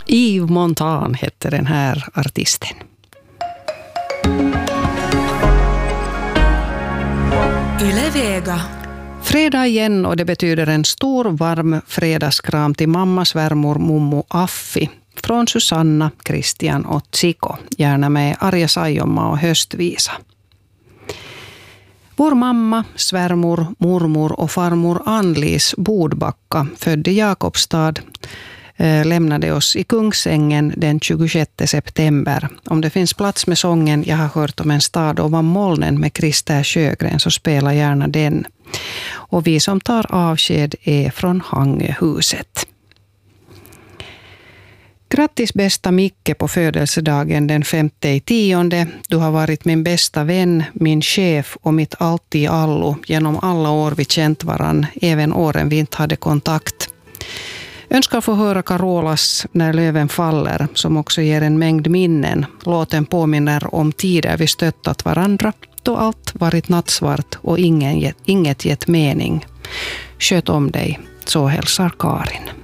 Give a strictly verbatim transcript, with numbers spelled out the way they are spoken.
Yves Montand hette den här artisten. Yle Vega. Fredag igen och det betyder en stor varm fredagskram till mamma, svärmor, mommo, Affi. Från Susanna, Christian och Tsiko. Gärna med Arja Saijonmaa och höstvisa. Vår mamma, svärmor, mormor och farmor Anlis Bodbacka, född i Jakobstad, eh, lämnade oss i Kungsängen den tjugosjätte september. Om det finns plats med sången Jag har hört om en stad ovan molnen med Christer Sjögren, så spela gärna den. Och vi som tar avsked är från Hangöhuset. Grattis bästa Micke på födelsedagen den femte i tionde. Du har varit min bästa vän, min chef och mitt allt i allo genom alla år vi känt varann, även åren vi inte hade kontakt. Önskar få höra Carolas När löven faller, som också ger en mängd minnen. Låten påminner om tider vi stöttat varandra, då allt varit nattsvart och ingen, inget gett mening. Sköt om dig, så hälsar Karin.